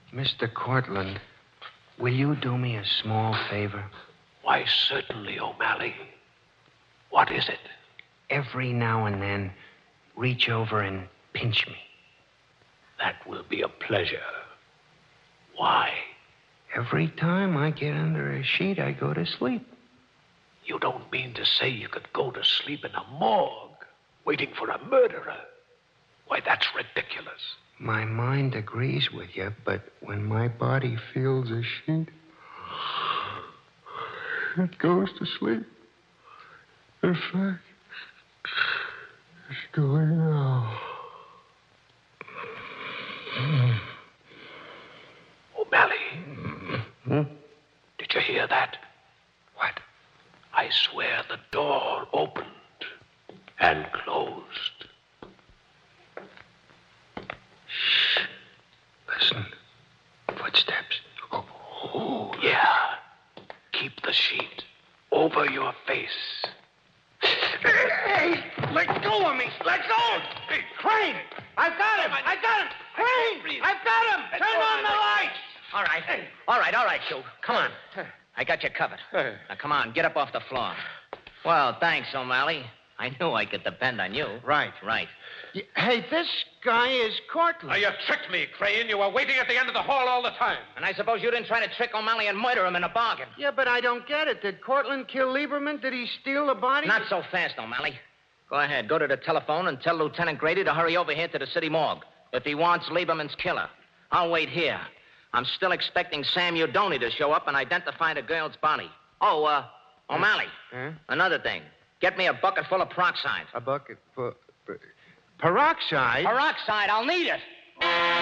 Mr. Cortland, will you do me a small favor? Why, certainly, O'Malley. What is it? Every now and then, reach over and pinch me. That will be a pleasure. Why? Every time I get under a sheet, I go to sleep. You don't mean to say you could go to sleep in a morgue, waiting for a murderer? Why, that's ridiculous. My mind agrees with you, but when my body feels a sheet, it goes to sleep. In fact, it's going now. O'Malley. Did you hear that? What? I swear the door opened and closed. Shh. Listen. Footsteps. Oh, yeah. Keep the sheet over your face. Hey! Let go of me! Let go! Hey, Crane! I've got him! I've got him! Crane! I've got him! Turn on the lights! All right, you. Come on. I got you covered. Now, come on, get up off the floor. Well, thanks, O'Malley. I knew I could depend on you. Right. Hey, this guy is Cortland. Now, you tricked me, Crane. You were waiting at the end of the hall all the time. And I suppose you didn't try to trick O'Malley and murder him in a bargain. Yeah, but I don't get it. Did Cortland kill Lieberman? Did he steal the body? Not so fast, O'Malley. Go ahead, go to the telephone and tell Lieutenant Grady to hurry over here to the city morgue if he wants Lieberman's killer. I'll wait here. I'm still expecting Sam Udoni to show up and identify the girl's body. Oh, O'Malley. Huh? Another thing. Get me a bucket full of peroxide. A bucket full... Peroxide? Peroxide, I'll need it.